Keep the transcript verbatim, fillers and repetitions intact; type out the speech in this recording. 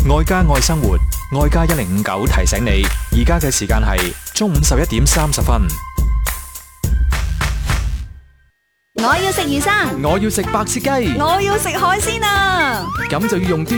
愛家愛生活，愛家一零五九提醒你，而家嘅時間係中午十一點三十分。 我要食魚生， 我要食白切雞， 我要食海鮮啊！ 咁就要用